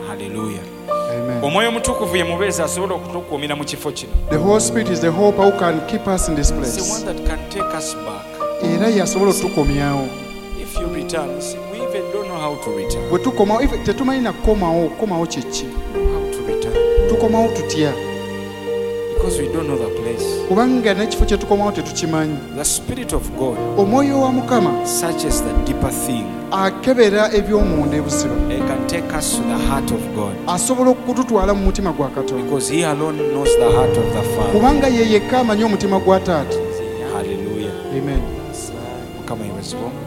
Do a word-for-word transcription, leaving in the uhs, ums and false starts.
Hallelujah. Amen. Omwoyo mutukuvu ye mubeezi asobola okutukuumira mu kifo kino. The Holy Spirit is the hope who can keep us in this It's the one place. that can take us back. Era yasobola otukomyawo. If you return, see, we even don't know how to return. Bwe tukomawo ife tetumanyi na kukomawo kukomawo kyeki. How to return. Tukomawo tutya? Because we don't know the place. Kubanga n'ekifo kye tukomawo tetukimanyi. The Spirit of God Omwoyo wa Mukama searches the deeper thing. akebera eby'omunda ebuziba. He can take us to the heart of God. Asobola okututwala mu mutima gwa Katonda. Because He alone knows the heart of the Father. Kubanga ye yekka amanyi omutima gwa Taata. Hallelujah. Amen. Mukama yebazibwe.